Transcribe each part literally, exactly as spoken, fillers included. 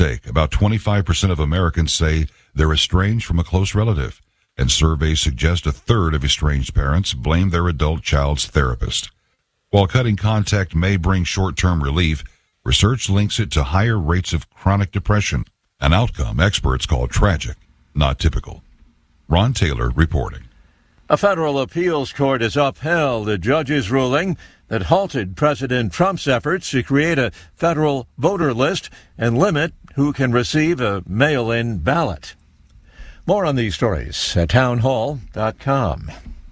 take. About twenty-five percent of Americans say they're estranged from a close relative, and surveys suggest a third of estranged parents blame their adult child's therapist. While cutting contact may bring short-term relief, research links it to higher rates of chronic depression, an outcome experts call tragic, not typical. Ron Taylor reporting. A federal appeals court has upheld a judge's ruling that halted President Trump's efforts to create a federal voter list and limit who can receive a mail-in ballot. More on these stories at townhall dot com.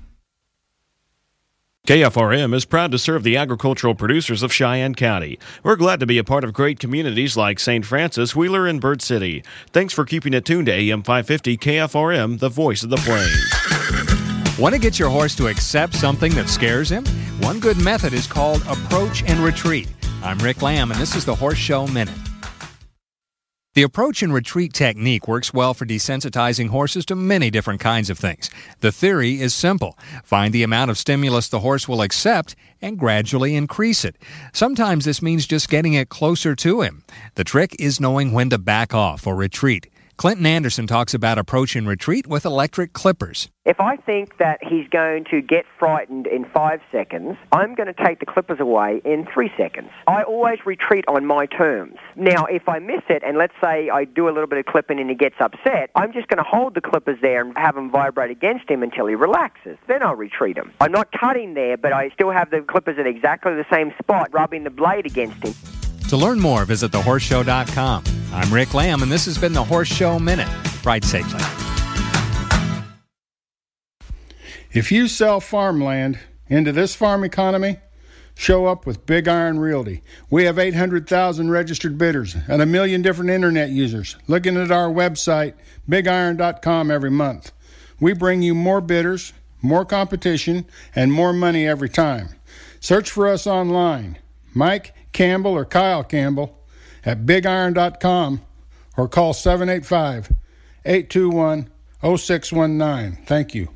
K F R M is proud to serve the agricultural producers of Cheyenne County. We're glad to be a part of great communities like Saint Francis, Wheeler, and Bird City. Thanks for keeping it tuned to A M five fifty K F R M, the voice of the plains. Want to get your horse to accept something that scares him? One good method is called approach and retreat. I'm Rick Lamb, and this is the Horse Show Minute. The approach and retreat technique works well for desensitizing horses to many different kinds of things. The theory is simple. Find the amount of stimulus the horse will accept and gradually increase it. Sometimes this means just getting it closer to him. The trick is knowing when to back off or retreat. Clinton Anderson talks about approach and retreat with electric clippers. If I think that he's going to get frightened in five seconds, I'm going to take the clippers away in three seconds. I always retreat on my terms. Now, if I miss it, and let's say I do a little bit of clipping and he gets upset, I'm just going to hold the clippers there and have them vibrate against him until he relaxes. Then I'll retreat him. I'm not cutting there, but I still have the clippers at exactly the same spot, rubbing the blade against him. To learn more, visit the horse show dot com. I'm Rick Lamb, and this has been the Horse Show Minute. Ride safely. If you sell farmland into this farm economy, show up with Big Iron Realty. We have eight hundred thousand registered bidders and a million different internet users looking at our website, big iron dot com, every month. We bring you more bidders, more competition, and more money every time. Search for us online, Mike Campbell or Kyle Campbell at big iron dot com, or call seven eight five, eight two one, zero six one nine. Thank you.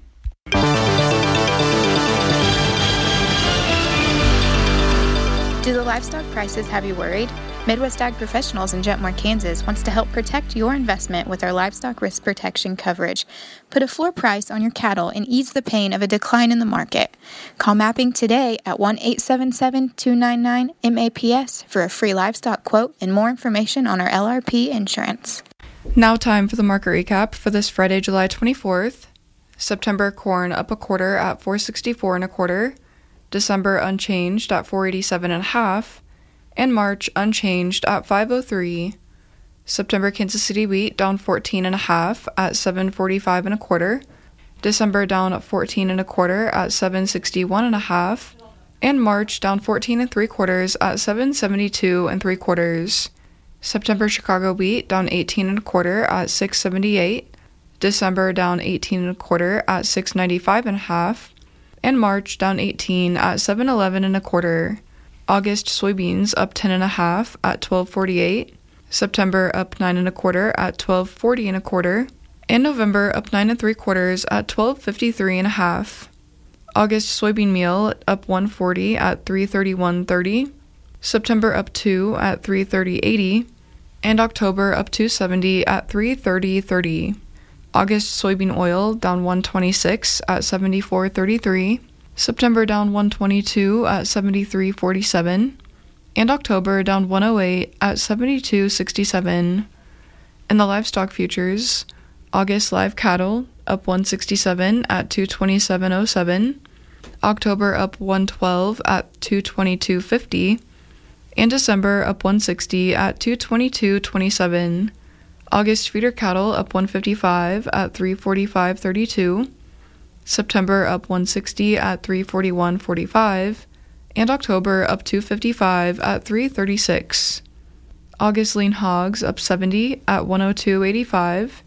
Do the livestock prices have you worried? Midwest Ag Professionals in Jetmore, Kansas wants to help protect your investment with our livestock risk protection coverage. Put a floor price on your cattle and ease the pain of a decline in the market. Call Mapping today at one eight seven seven, two nine nine, M A P S for a free livestock quote and more information on our L R P insurance. Now time for the market recap for this Friday, July twenty-fourth. September corn up a quarter at four sixty-four and a quarter. December unchanged at four eighty-seven and a half. And March unchanged at five oh three. September Kansas City wheat down fourteen and a half at seven forty-five and a quarter. December down at fourteen and a quarter at seven sixty-one and a half. And March down fourteen and three quarters at seven seventy-two and three quarters. September Chicago wheat down eighteen and a quarter at six seventy-eight. December down eighteen and a quarter at six ninety-five and a half. And March down eighteen at seven eleven and a quarter. August soybeans up ten and a half at twelve forty-eight. September up nine and a quarter at twelve forty and a quarter. And November up nine and three quarters at twelve fifty-three and a half. August soybean meal up one forty at three thirty-one thirty. September up two at three thirty eighty. And October up two seventy at three thirty thirty. August soybean oil down one twenty-six at seventy-four thirty-three. September down one twenty-two at seventy-three forty-seven, and October down one oh eight at seventy-two sixty-seven. In the livestock futures, August live cattle up one sixty-seven at two twenty-seven oh seven, October up one twelve at two twenty-two fifty, and December up one sixty at two twenty-two twenty-seven. August feeder cattle up one fifty-five at three forty-five thirty-two. September up one sixty at three forty-one forty-five, and October up two fifty-five at three thirty-six. August lean hogs up seventy at one oh two eighty-five,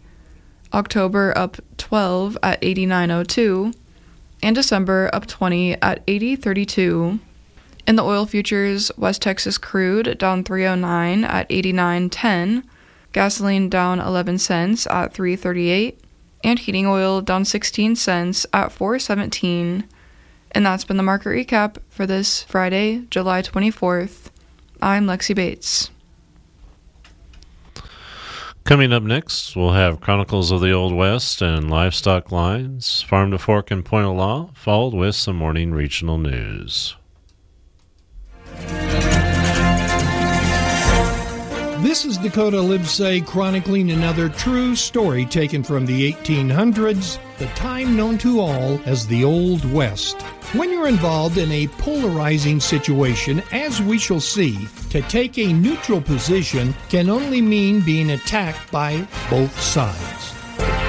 October up twelve at eighty-nine oh two, and December up twenty at eighty thirty-two. In the oil futures, West Texas crude down three oh nine at eighty-nine ten, gasoline down eleven cents at three thirty-eight, and heating oil down sixteen cents at four seventeen. And that's been the market recap for this Friday, July twenty-fourth. I'm Lexi Bates. Coming up next, we'll have Chronicles of the Old West and Livestock Lines, Farm to Fork and Point of Law, followed with some morning regional news. This is Dakota Livesay chronicling another true story taken from the eighteen hundreds, the time known to all as the Old West. When you're involved in a polarizing situation, as we shall see, to take a neutral position can only mean being attacked by both sides.